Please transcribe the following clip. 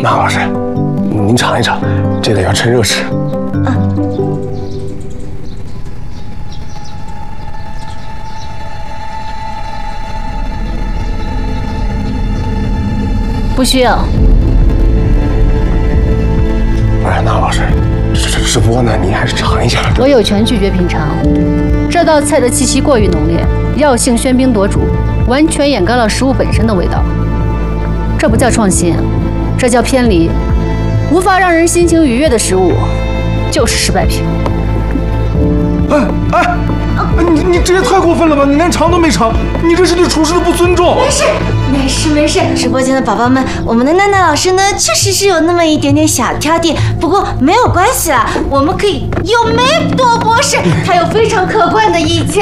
那老师，您尝一尝，这个要趁热吃。 啊。 不需要。 不是，那老师，直播呢，您还是尝一下。 我有权拒绝品尝。这道菜的气息过于浓烈，药性喧宾夺主，完全掩盖了食物本身的味道。这不叫创新，这叫偏离。无法让人心情愉悦的食物，就是失败品。 你这也太过分了吧！你连尝都没尝，你这是对厨师的不尊重。 没事，直播间的宝宝们，我们的娜娜老师呢，确实是有那么一点点小挑剔，不过没有关系啦，我们可以有梅朵博士，他有非常客观的意见。